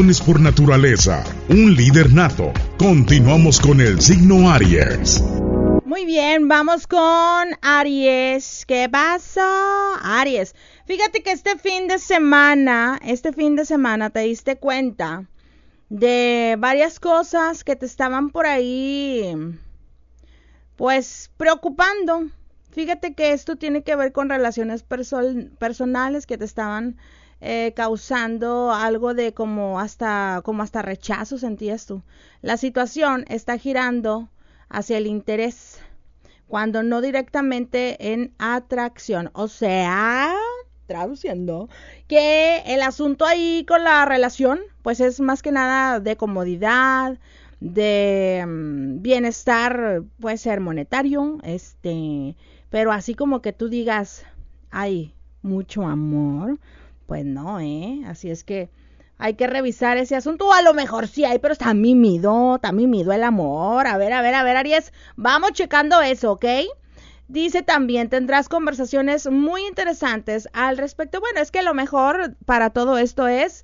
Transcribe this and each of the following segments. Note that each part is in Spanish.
dones por naturaleza, un líder nato. Continuamos con el signo Aries. Muy bien, vamos con Aries. ¿Qué pasó, Aries? Fíjate que este fin de semana te diste cuenta de varias cosas que te estaban por ahí, pues, preocupando. Fíjate que esto tiene que ver con relaciones personales que te estaban causando algo de como hasta rechazo, sentías tú. La situación está girando hacia el interés, cuando no directamente en atracción. O sea, traduciendo, que el asunto ahí con la relación, pues es más que nada de comodidad, de bienestar, puede ser monetario, pero así como que tú digas, hay mucho amor, pues no, así es que hay que revisar ese asunto, o a lo mejor sí hay, pero está mimido el amor. A ver, Aries, vamos checando eso, ¿ok? Dice también, tendrás conversaciones muy interesantes al respecto. Bueno, es que lo mejor para todo esto es,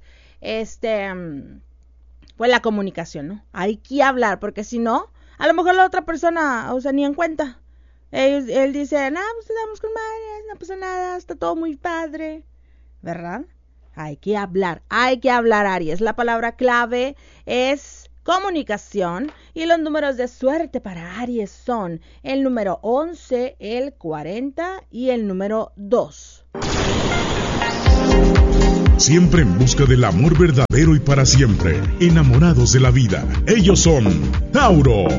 pues la comunicación, ¿no? Hay que hablar, porque si no, a lo mejor la otra persona, o sea, ni en cuenta. Él dice, no, pues estamos con madres, no pasa nada, está todo muy padre, ¿verdad? Hay que hablar, Aries. La palabra clave es comunicación y los números de suerte para Aries son el número 11, el 40 y el número 2. Siempre en busca del amor verdadero y para siempre, enamorados de la vida. Ellos son Tauro.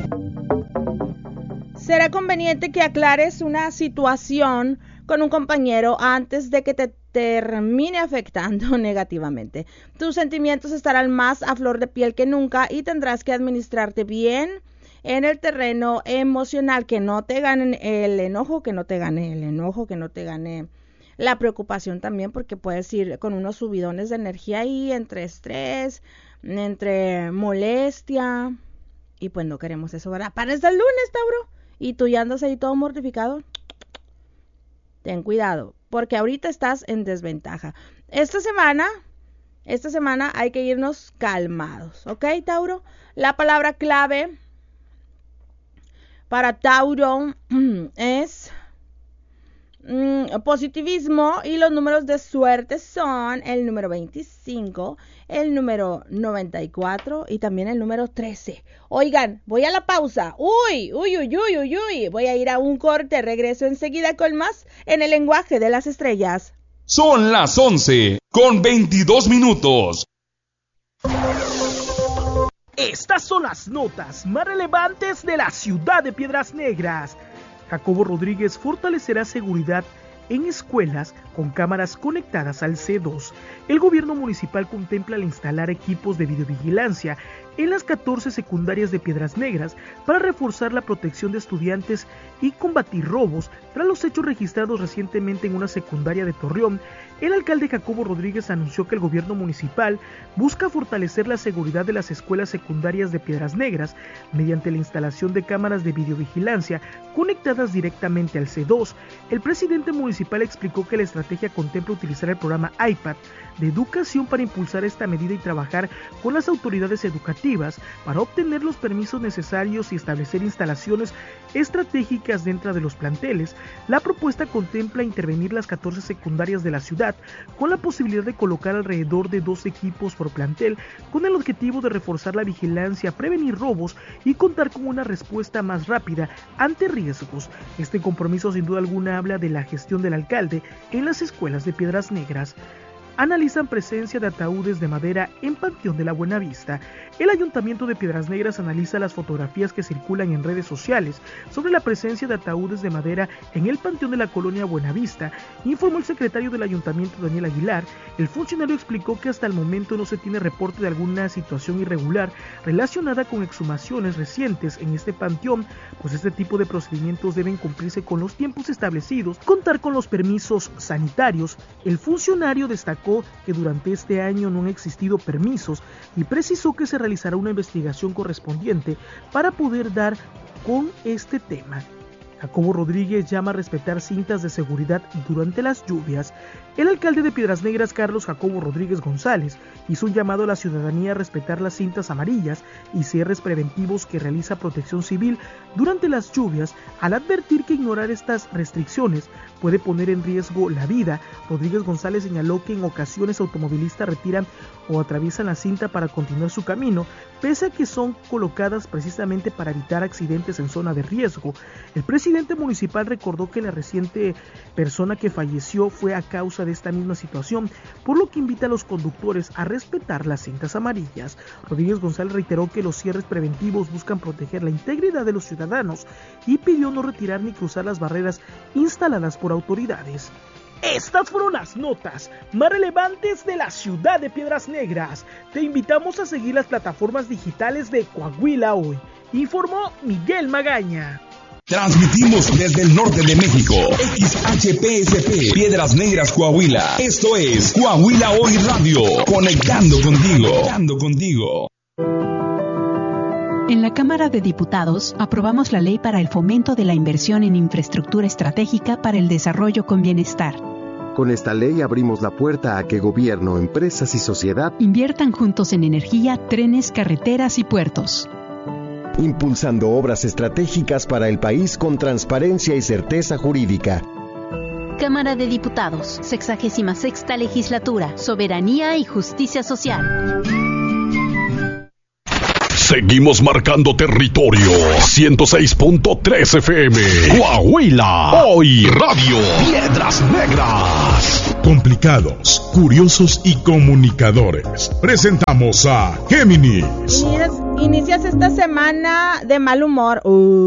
Será conveniente que aclares una situación con un compañero antes de que te termine afectando negativamente. Tus sentimientos estarán más a flor de piel que nunca y tendrás que administrarte bien en el terreno emocional, que no te gane el enojo, que no te gane la preocupación también, porque puedes ir con unos subidones de energía ahí, entre estrés, entre molestia, y pues no queremos eso, ¿verdad? Para el lunes, Tauro, y tú ya andas ahí todo mortificado. Ten cuidado, porque ahorita estás en desventaja. Esta semana hay que irnos calmados, ¿ok, Tauro? La palabra clave para Tauro es positivismo, y los números de suerte son el número 25, el número 94 y también el número 13. Oigan, voy a la pausa. Uy. Voy a ir a un corte. Regreso enseguida con más en el lenguaje de las estrellas. Son las 11:22. Estas son las notas más relevantes de la ciudad de Piedras Negras. Jacobo Rodríguez fortalecerá seguridad en escuelas con cámaras conectadas al C2. El gobierno municipal contempla el instalar equipos de videovigilancia en las 14 secundarias de Piedras Negras para reforzar la protección de estudiantes y combatir robos. Tras los hechos registrados recientemente en una secundaria de Torreón, el alcalde Jacobo Rodríguez anunció que el gobierno municipal busca fortalecer la seguridad de las escuelas secundarias de Piedras Negras mediante la instalación de cámaras de videovigilancia conectadas directamente al C2. El presidente municipal explicó que la estrategia contempla utilizar el programa iPad de educación para impulsar esta medida y trabajar con las autoridades educativas para obtener los permisos necesarios y establecer instalaciones estratégicas dentro de los planteles. La propuesta contempla intervenir las 14 secundarias de la ciudad con la posibilidad de colocar alrededor de 2 equipos por plantel, con el objetivo de reforzar la vigilancia, prevenir robos y contar con una respuesta más rápida ante riesgos. Este compromiso sin duda alguna habla de la gestión del alcalde en las escuelas de Piedras Negras. Analizan presencia de ataúdes de madera en Panteón de la Buenavista. El Ayuntamiento de Piedras Negras analiza las fotografías que circulan en redes sociales sobre la presencia de ataúdes de madera en el Panteón de la Colonia Buenavista, informó el secretario del Ayuntamiento, Daniel Aguilar. El funcionario explicó que hasta el momento no se tiene reporte de alguna situación irregular relacionada con exhumaciones recientes en este panteón, pues este tipo de procedimientos deben cumplirse con los tiempos establecidos, contar con los permisos sanitarios. El funcionario destacó que durante este año no han existido permisos y precisó que se realizará una investigación correspondiente para poder dar con este tema. Jacobo Rodríguez llama a respetar cintas de seguridad durante las lluvias. El alcalde de Piedras Negras, Carlos Jacobo Rodríguez González, hizo un llamado a la ciudadanía a respetar las cintas amarillas y cierres preventivos que realiza Protección Civil durante las lluvias, al advertir que ignorar estas restricciones puede poner en riesgo la vida. Rodríguez González señaló que en ocasiones automovilistas retiran o atraviesan la cinta para continuar su camino, pese a que son colocadas precisamente para evitar accidentes en zona de riesgo. El presidente municipal recordó que la reciente persona que falleció fue a causa de esta misma situación, por lo que invita a los conductores a respetar las cintas amarillas. Rodríguez González reiteró que los cierres preventivos buscan proteger la integridad de los ciudadanos y pidió no retirar ni cruzar las barreras instaladas por autoridades. Estas fueron las notas más relevantes de la ciudad de Piedras Negras. Te invitamos a seguir las plataformas digitales de Coahuila Hoy. Informó Miguel Magaña. Transmitimos desde el norte de México, XHPSP, Piedras Negras, Coahuila. Esto es Coahuila Hoy Radio, conectando contigo. En la Cámara de Diputados aprobamos la ley para el fomento de la inversión en infraestructura estratégica para el desarrollo con bienestar. Con esta ley abrimos la puerta a que gobierno, empresas y sociedad inviertan juntos en energía, trenes, carreteras y puertos, impulsando obras estratégicas para el país con transparencia y certeza jurídica. Cámara de Diputados, 66ª Legislatura, Soberanía y Justicia Social. Seguimos marcando territorio. 106.3 FM. Coahuila. Hoy Radio. Piedras Negras. Complicados, curiosos y comunicadores. Presentamos a Géminis. Inicias esta semana de mal humor.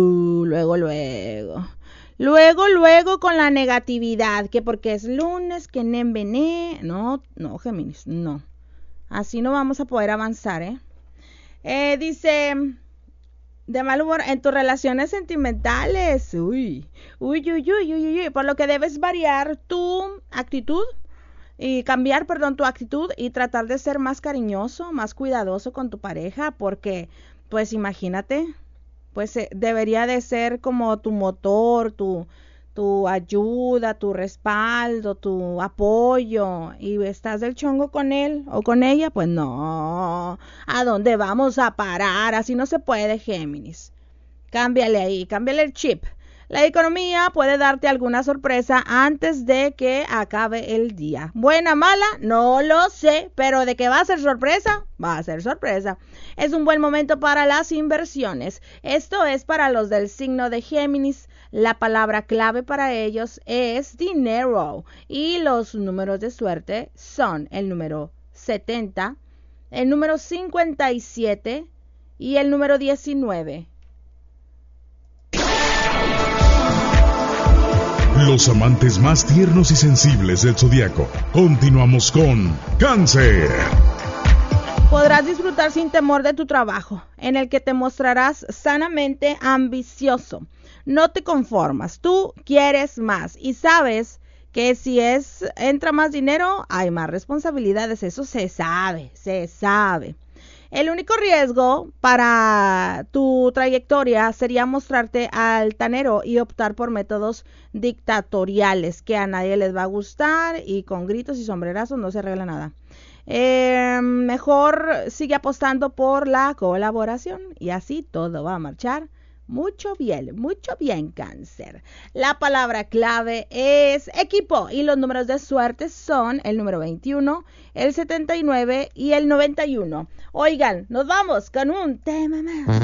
Luego con la negatividad. Que porque es lunes, que nembené. No, Géminis, no. Así no vamos a poder avanzar, dice, de mal humor en tus relaciones sentimentales. Uy. Por lo que debes variar tu actitud y cambiar, tu actitud y tratar de ser más cariñoso, más cuidadoso con tu pareja, porque, pues imagínate, pues debería de ser como tu motor, tu ayuda, tu respaldo, tu apoyo, y estás del chongo con él o con ella, pues no, ¿a dónde vamos a parar? Así no se puede, Géminis. Cámbiale el chip. La economía puede darte alguna sorpresa antes de que acabe el día. Buena, mala, no lo sé, pero de que va a ser sorpresa, va a ser sorpresa. Es un buen momento para las inversiones. Esto es para los del signo de Géminis. La palabra clave para ellos es dinero. Y los números de suerte son el número 70, el número 57 y el número 19. Los amantes más tiernos y sensibles del zodiaco. Continuamos con Cáncer. Podrás disfrutar sin temor de tu trabajo, en el que te mostrarás sanamente ambicioso. No te conformas, tú quieres más y sabes que si entra más dinero, hay más responsabilidades. Eso se sabe. El único riesgo para tu trayectoria sería mostrarte altanero y optar por métodos dictatoriales que a nadie les va a gustar, y con gritos y sombrerazos no se arregla nada. Mejor sigue apostando por la colaboración y así todo va a marchar mucho bien, Cáncer. La palabra clave es equipo y los números de suerte son el número 21, el 79 y el 91. Oigan, nos vamos con un tema más.